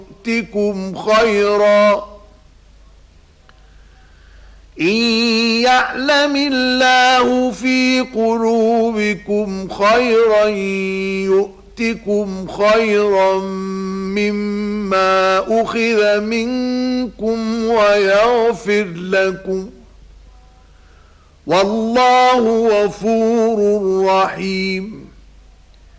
يؤتكم خيرا إن يعلم الله في قلوبكم خيرا يؤتكم خيرا مما أخذ منكم ويغفر لكم والله غفور رحيم.